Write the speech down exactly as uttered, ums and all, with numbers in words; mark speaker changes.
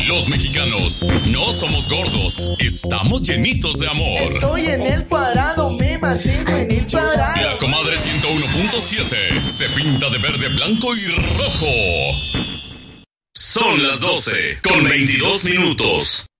Speaker 1: Los mexicanos no somos gordos, estamos llenitos de amor.
Speaker 2: Estoy en el cuadrado, me mantengo en el cuadrado.
Speaker 1: La comadre ciento uno punto siete se pinta de verde, blanco y rojo. Son las doce con veintidós minutos.